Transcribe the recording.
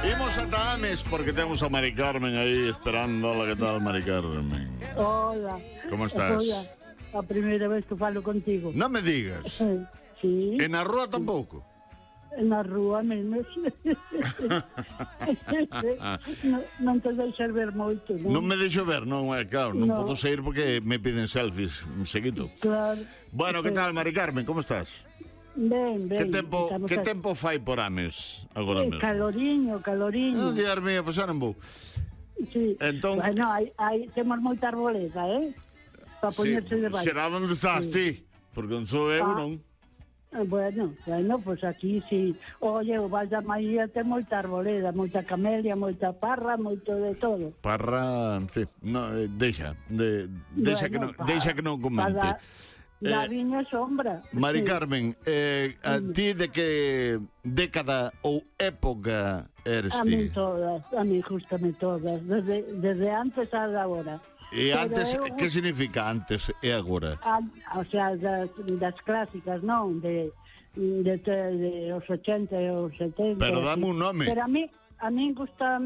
Imos ata Ames porque temos a Mari Carmen aí esperando. Hola, que tal, Mari Carmen? Hola. Como estás? Hola. A primeira vez que falo contigo. Non me digas. Sí. E na rúa tampouco? Na rúa menos. non te deixas ver moito, non? Non me deixo ver, non, é claro. Non No. podo sair porque me piden selfies seguido. Claro. Bueno, que tal, Mari Carmen? Como estás? Ben, ben. Que tempo fai por Ames agora mesmo? Caloriño. Ah, Dios mío, pues ahora non vou. Sí. Entón- Bueno, temos moita arboleda, para poñerse debaixo. Será onde estás ti? Porque non sou eu, non? Bueno, pues aquí sí. Oye, o Val da Maía ten moita arboleda, moita camelia, moita parra, moito de todo. Parra, sí. No, deixa que non comente. Da viña sombra. Mari Sí. Carmen, a ti de que década ou época eres A ti? mí todas, a mí justamente todas, desde antes a agora. E Pero antes, eu- que significa antes e agora? O sea, das clásicas, non? De os 80 e os 70. Pero dame un nome. Pero a mí gusta